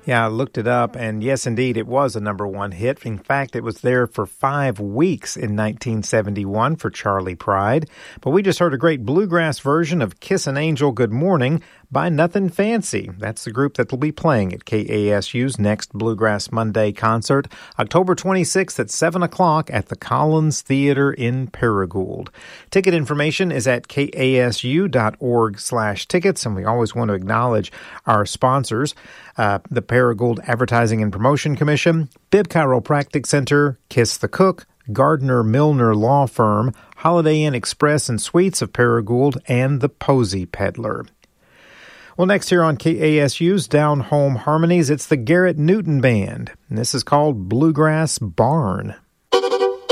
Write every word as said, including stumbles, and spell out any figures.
Yeah, I looked it up, and yes, indeed, it was a number one hit. In fact, it was there for five weeks in nineteen seventy-one for Charley Pride. But we just heard a great bluegrass version of Kiss an Angel Good Morning by Nothing Fancy. That's the group that will be playing at K A S U's next Bluegrass Monday concert, October twenty-sixth at seven o'clock at the Collins Theater in Paragould. Ticket information is at kasu.org slash tickets, and we always want to acknowledge our sponsors, uh, the Paragould Advertising and Promotion Commission, Bibb Chiropractic Center, Kiss the Cook, Gardner Milner Law Firm, Holiday Inn Express and Suites of Paragould, and the Posey Peddler. Well, next here on K A S U's Down Home Harmonies, it's the Garrett Newton Band, and this is called Bluegrass Barn.